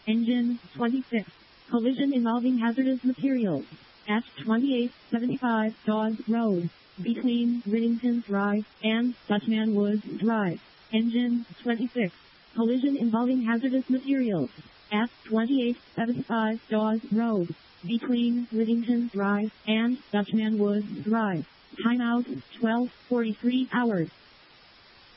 Engine 26. Collision involving hazardous materials at 2875 Dawes Road, between Riddington Drive and Dutchman Woods Drive. Engine 26. Collision involving hazardous materials at 2875 Dawes Road, between Riddington Drive and Dutchman Woods Drive. Timeout 12:43 hours.